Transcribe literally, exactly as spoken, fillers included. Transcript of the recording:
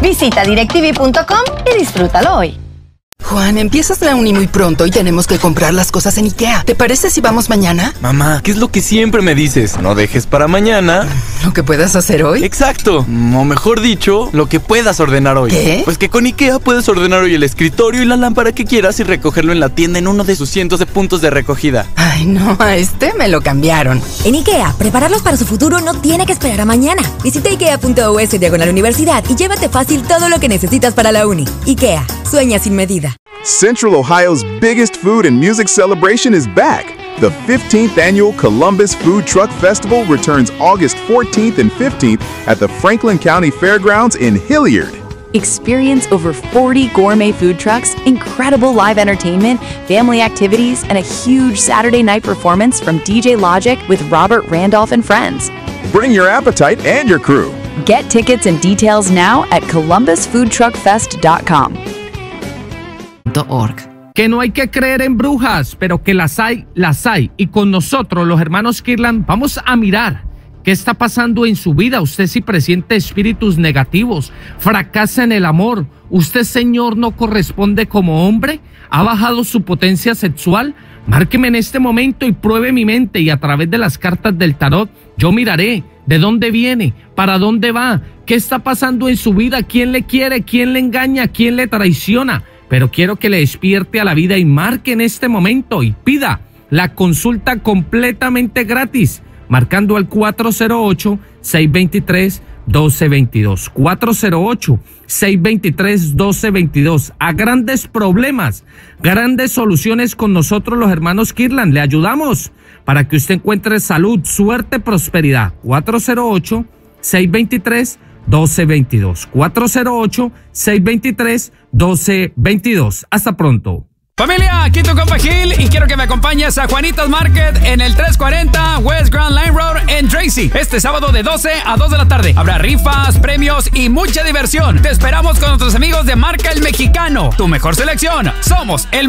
Visita directv punto com y disfrútalo hoy. Juan, empiezas la uni muy pronto y tenemos que comprar las cosas en IKEA. ¿Te parece si vamos mañana? Mamá, ¿qué es lo que siempre me dices? No dejes para mañana ¿lo que puedas hacer hoy? Exacto, o mejor dicho, lo que puedas ordenar hoy. ¿Qué? Pues que con IKEA puedes ordenar hoy el escritorio y la lámpara que quieras y recogerlo en la tienda en uno de sus cientos de puntos de recogida. Ay, no, a este me lo cambiaron. En IKEA, prepararlos para su futuro no tiene que esperar a mañana. Visita ikea punto es diagonal universidad y llévate fácil todo lo que necesitas para la uni. IKEA, sueña sin medida. Central Ohio's biggest food and music celebration is back. The fifteenth annual Columbus Food Truck Festival returns August fourteenth and fifteenth at the Franklin County Fairgrounds in Hilliard. Experience over forty gourmet food trucks, incredible live entertainment, family activities, and a huge Saturday night performance from D J Logic with Robert Randolph and friends. Bring your appetite and your crew. Get tickets and details now at columbus food truck fest dot com. Que no hay que creer en brujas, pero que las hay, las hay. Y con nosotros, los hermanos Kirtland, vamos a mirar qué está pasando en su vida. Usted si presiente espíritus negativos, fracasa en el amor. Usted, señor, no corresponde como hombre. ¿Ha bajado su potencia sexual? Márqueme en este momento y pruebe mi mente, y a través de las cartas del tarot yo miraré de dónde viene, para dónde va, qué está pasando en su vida, quién le quiere, quién le engaña, quién le traiciona. Pero quiero que le despierte a la vida y marque en este momento y pida la consulta completamente gratis, marcando al cuatro cero ocho, seis dos tres, uno dos dos dos. cuatro cero ocho, seis dos tres, uno dos dos dos. A grandes problemas, grandes soluciones con nosotros, los hermanos Kirtland. Le ayudamos para que usted encuentre salud, suerte, prosperidad. cuatro cero ocho, seis dos tres, uno dos dos dos. cuatro cero ocho, seis dos tres, uno dos dos dos. Hasta pronto. Familia, aquí tu compa Gil y quiero que me acompañes a Juanitas Market en el trescientos cuarenta West Grand Line Road en Tracy. Este sábado de doce a dos de la tarde. Habrá rifas, premios y mucha diversión. Te esperamos con nuestros amigos de Marca El Mexicano. Tu mejor selección. Somos el